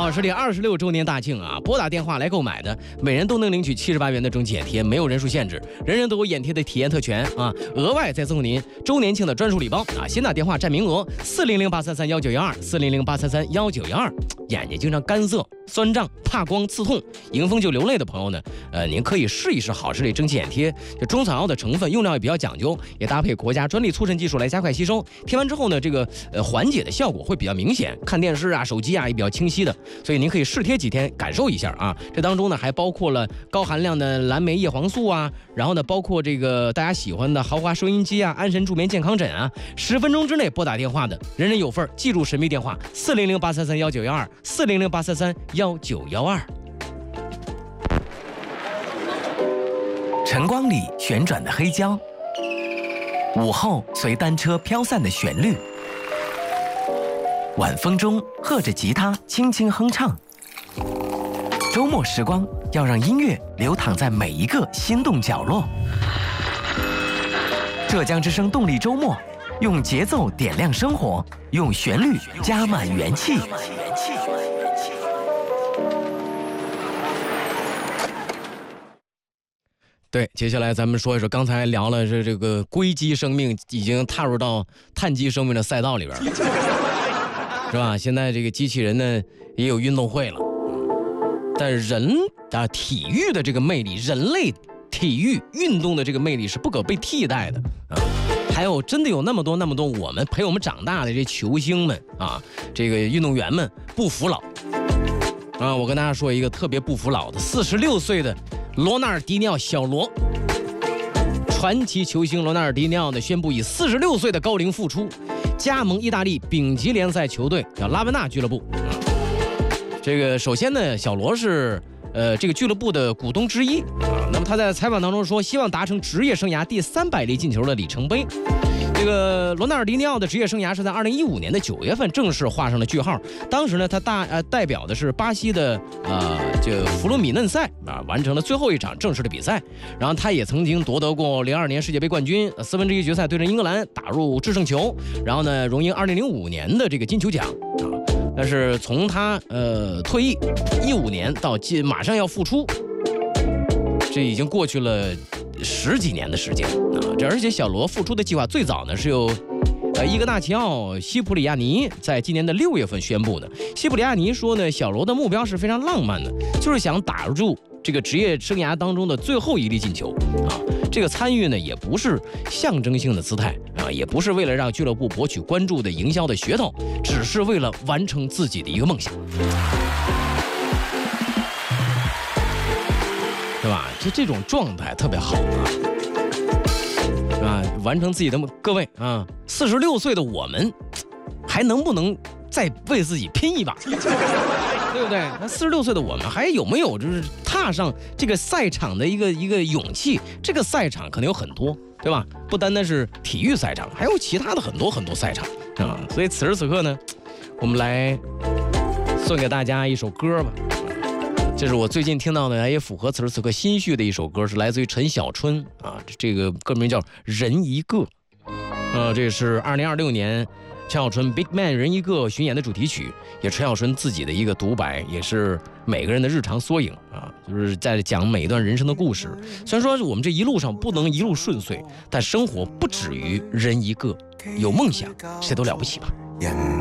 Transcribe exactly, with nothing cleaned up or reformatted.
好，这里二十六周年大庆啊！拨打电话来购买的，每人都能领取七十八元的蒸汽眼贴，没有人数限制，人人都有眼贴的体验特权啊！额外再赠您周年庆的专属礼包啊！先打电话占名额，四零零八三三幺九幺二，四零零八三三幺九幺二。眼睛经常干涩、酸胀、怕光、刺痛，迎风就流泪的朋友呢，呃，您可以试一试好视力蒸汽眼贴。这中草药的成分用料也比较讲究，也搭配国家专利促渗技术来加快吸收。贴完之后呢，这个呃缓解的效果会比较明显，看电视啊、手机啊也比较清晰的。所以您可以试贴几天，感受一下啊。这当中呢，还包括了高含量的蓝莓叶黄素啊，然后呢，包括这个大家喜欢的豪华收音机啊、安神助眠健康枕啊。十分钟之内拨打电话的，人人有份，记住神秘电话：四零零八三三幺九幺二，四零零八三三幺九幺二。 晨光里旋转的黑胶，午后随单车飘散的旋律，晚风中和着吉他轻轻哼唱。周末时光要让音乐流淌在每一个心动角落。浙江之声动力周末，用节奏点亮生活，用旋律加满元气。 对，接下来咱们说一说，刚才聊了这这个硅基生命已经踏入到碳基生命的赛道里边了，是吧？现在这个机器人呢也有运动会了，但人啊体育的这个魅力，人类体育运动的这个魅力是不可被替代的啊。还有真的有那么多那么多我们陪我们长大的这球星们啊，这个运动员们不服老啊！我跟大家说一个特别不服老的，四十六岁的罗纳尔迪尼奥小罗，传奇球星罗纳尔迪尼奥呢宣布以四十六岁的高龄复出，加盟意大利丙级联赛球队叫拉文纳俱乐部。这个首先呢，小罗是呃这个俱乐部的股东之一啊。那么他在采访当中说，希望达成职业生涯第三百粒进球的里程碑。这个罗纳尔迪尼奥的职业生涯是在二零一五年的九月份正式画上了句号。当时呢，他大呃代表的是巴西的呃这弗鲁米嫩塞啊，完成了最后一场正式的比赛。然后他也曾经夺得过零二年世界杯冠军，四分之一决赛对阵英格兰打入制胜球，然后呢荣膺二零零五年的这个金球奖啊。但是从他呃退役一五年到今马上要复出，这已经过去了十几年的时间啊！这而且小罗复出的计划最早呢是由呃伊格纳齐奥·西普里亚尼在今年的六月份宣布的。西普里亚尼说呢，小罗的目标是非常浪漫的，就是想打入这个职业生涯当中的最后一粒进球啊！这个参与呢也不是象征性的姿态啊，也不是为了让俱乐部博取关注的营销的噱头，只是为了完成自己的一个梦想。对吧？就这种状态特别好啊，对吧？完成自己的梦，各位啊，四十六岁的我们，还能不能再为自己拼一把？对不对？那四十六岁的我们还有没有就是踏上这个赛场的一个一个勇气？这个赛场可能有很多，对吧？不单单是体育赛场，还有其他的很多很多赛场啊。所以此时此刻呢，我们来送给大家一首歌吧。这是我最近听到的，也符合此时此刻心绪的一首歌，是来自于陈小春啊，这个歌名叫《人一个》，呃，这是二零二六年陈小春 Big Man 人一个巡演的主题曲，也陈小春自己的一个独白，也是每个人的日常缩影啊，就是在讲每一段人生的故事。虽然说我们这一路上不能一路顺遂，但生活不止于人一个，有梦想谁都了不起吧。 人